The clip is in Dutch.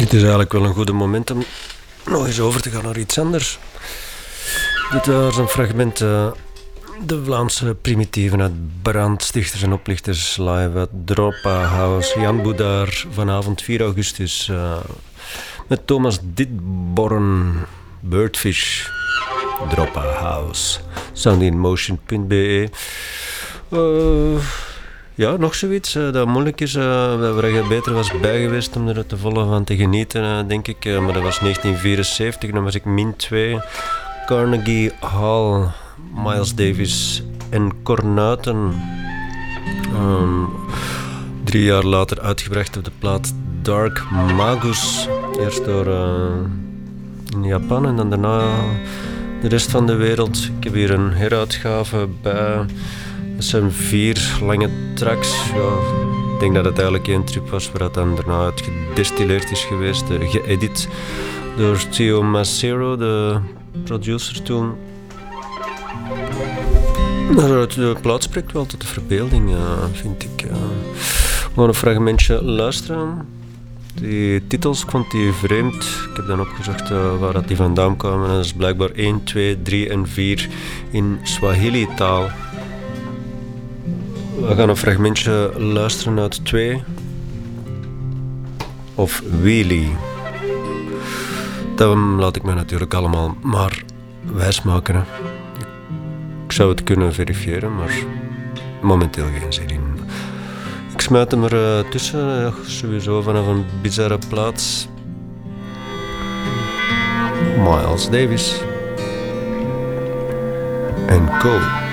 Dit is eigenlijk wel een goede moment om nog eens over te gaan naar iets anders. Dit was een fragment, de Vlaamse primitieven uit Brandstichters en Oplichters live uit Dropa House. Jan Boedaar, vanavond 4 augustus met Thomas Ditborn, Birdfish, Dropa House, soundinmotion.be. Ja, nog zoiets dat moeilijk is, waar je beter was bij geweest om er te volle van te genieten, denk ik. Maar dat was 1974, dan was ik -2. Carnegie Hall, Miles Davis en Kornuiten. 3 jaar later uitgebracht op de plaat Dark Magus. Eerst door in Japan en dan daarna de rest van de wereld. Ik heb hier een heruitgave bij. Dat zijn 4 lange tracks. Ja, ik denk dat het eigenlijk 1 trip was waar dat dan daarna uit gedestilleerd is geweest, geëdit door Theo Macero, de producer toen. Maar de plaat spreekt wel tot de verbeelding, vind ik. Gewoon een fragmentje luisteren. Die titels, ik vond die vreemd. Ik heb dan opgezocht waar dat die vandaan kwamen. En dat is blijkbaar 1, 2, 3 en 4 in Swahili-taal. We gaan een fragmentje luisteren uit 2. Of Wheelie. Dat laat ik me natuurlijk allemaal maar wijsmaken. Hè. Ik zou het kunnen verifiëren, maar momenteel geen zin in. Ik smijt hem er tussen, sowieso vanaf een bizarre plaats. Miles Davis. En Go.